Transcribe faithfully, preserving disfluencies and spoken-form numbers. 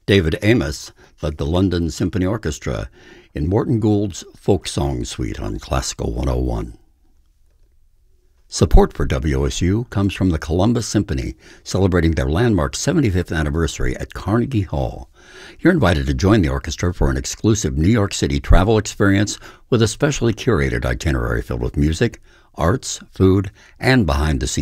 David Amos led the London Symphony Orchestra in Morton Gould's Folk Song Suite on Classical one oh one. Support for W O S U comes from the Columbus Symphony, celebrating their landmark seventy-fifth anniversary at Carnegie Hall. You're invited to join the orchestra for an exclusive New York City travel experience with a specially curated itinerary filled with music, arts, food, and behind-the-scenes